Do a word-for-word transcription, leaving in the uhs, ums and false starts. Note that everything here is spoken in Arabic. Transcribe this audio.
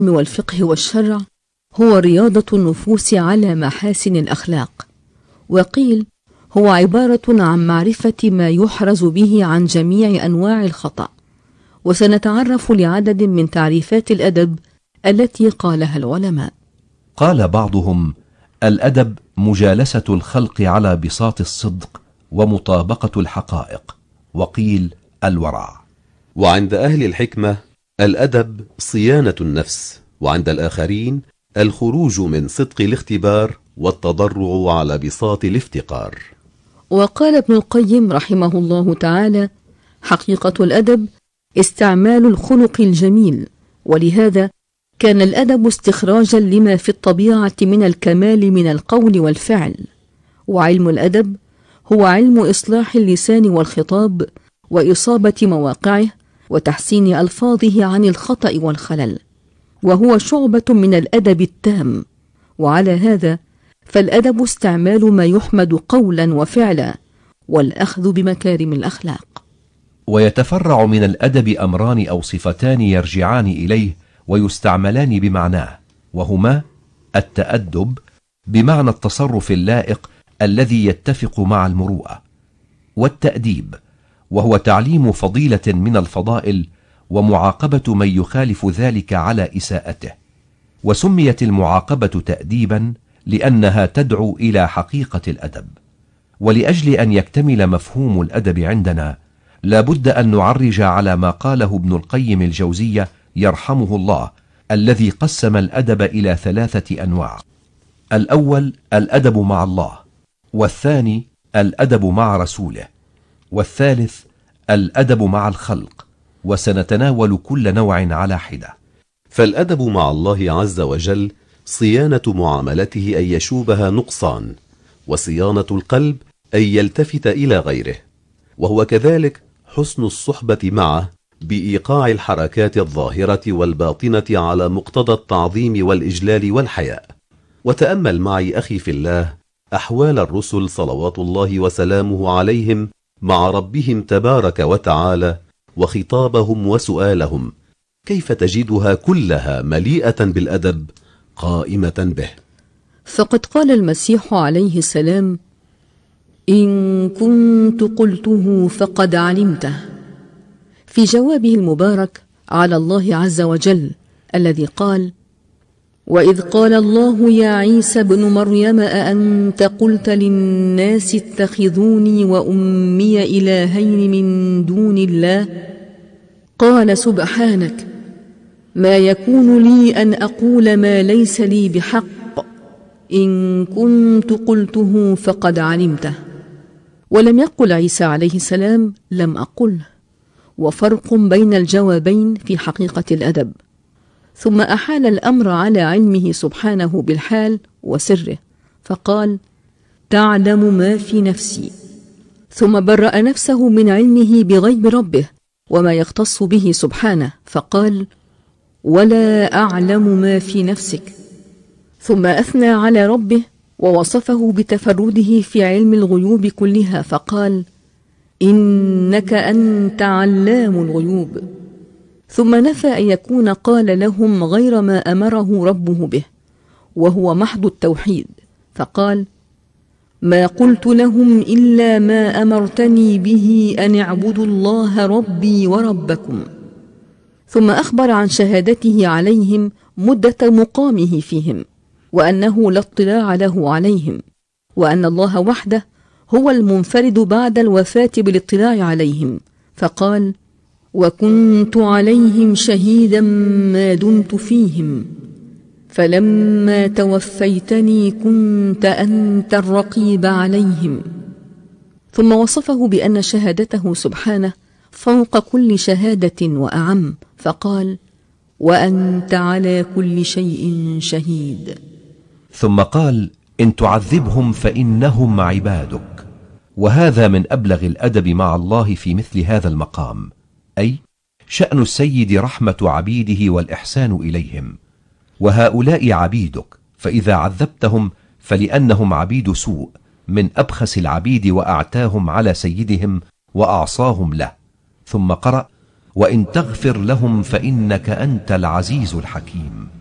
والفقه والشرع هو رياضة النفوس على محاسن الأخلاق، وقيل هو عبارة عن معرفة ما يحرز به عن جميع أنواع الخطأ. وسنتعرف لعدد من تعريفات الأدب التي قالها العلماء. قال بعضهم: الأدب مجالسة الخلق على بساط الصدق ومطابقة الحقائق. وقيل الورع. وعند أهل الحكمة الأدب صيانة النفس، وعند الآخرين الخروج من صدق الاختبار والتضرع على بساط الافتقار. وقال ابن القيم رحمه الله تعالى: حقيقة الأدب استعمال الخلق الجميل، ولهذا كان الأدب استخراجا لما في الطبيعة من الكمال من القول والفعل. وعلم الأدب هو علم إصلاح اللسان والخطاب وإصابة مواقعه وتحسين ألفاظه عن الخطأ والخلل، وهو شعبة من الأدب التام. وعلى هذا فالأدب استعمال ما يحمد قولا وفعلا، والأخذ بمكارم الأخلاق. ويتفرع من الأدب أمران أو صفتان يرجعان إليه ويستعملان بمعناه، وهما التأدب بمعنى التصرف اللائق الذي يتفق مع المروءة، والتأديب وهو تعليم فضيلة من الفضائل ومعاقبة من يخالف ذلك على إساءته. وسميت المعاقبة تأديبا لأنها تدعو إلى حقيقة الأدب. ولأجل أن يكتمل مفهوم الأدب عندنا لا بد أن نعرج على ما قاله ابن القيم الجوزية يرحمه الله، الذي قسم الأدب إلى ثلاثة أنواع: الأول الأدب مع الله، والثاني الأدب مع رسوله، والثالث الأدب مع الخلق. وسنتناول كل نوع على حدة. فالأدب مع الله عز وجل صيانة معاملته أن يشوبها نقصان، وصيانة القلب أن يلتفت إلى غيره، وهو كذلك حسن الصحبة معه بإيقاع الحركات الظاهرة والباطنة على مقتضى التعظيم والإجلال والحياء. وتأمل معي أخي في الله أحوال الرسل صلوات الله وسلامه عليهم مع ربهم تبارك وتعالى، وخطابهم وسؤالهم، كيف تجدها كلها مليئة بالأدب قائمة به. فقد قال المسيح عليه السلام: إن كنت قلته فقد علمته، في جوابه المبارك على الله عز وجل الذي قال: وإذ قال الله يا عيسى ابن مريم أأنت قلت للناس اتخذوني وأمي إلهين من دون الله؟ قال سبحانك، ما يكون لي أن أقول ما ليس لي بحق، إن كنت قلته فقد علمته. ولم يقل عيسى عليه السلام لم أقل، وفرق بين الجوابين في حقيقة الأدب. ثم أحال الأمر على علمه سبحانه بالحال وسره، فقال: تعلم ما في نفسي. ثم برأ نفسه من علمه بغيب ربه وما يختص به سبحانه، فقال: ولا أعلم ما في نفسك. ثم أثنى على ربه ووصفه بتفرده في علم الغيوب كلها، فقال: إنك أنت علام الغيوب. ثم نفى أن يكون قال لهم غير ما أمره ربه به، وهو محض التوحيد، فقال: ما قلت لهم إلا ما أمرتني به أن اعبدوا الله ربي وربكم. ثم أخبر عن شهادته عليهم مدة مقامه فيهم، وأنه لا اطلاع له عليهم، وأن الله وحده هو المنفرد بعد الوفاة بالاطلاع عليهم، فقال: وكنت عليهم شهيدا ما دمت فيهم، فلما توفيتني كنت أنت الرقيب عليهم. ثم وصفه بأن شهادته سبحانه فوق كل شهادة وأعم، فقال: وأنت على كل شيء شهيد. ثم قال: إن تعذبهم فإنهم عبادك. وهذا من أبلغ الأدب مع الله في مثل هذا المقام، أي شأن السيد رحمة عبيده والإحسان إليهم، وهؤلاء عبيدك، فإذا عذبتهم فلأنهم عبيد سوء من أبخس العبيد وأعتاهم على سيدهم وأعصاهم له. ثم قرأ: وإن تغفر لهم فإنك أنت العزيز الحكيم.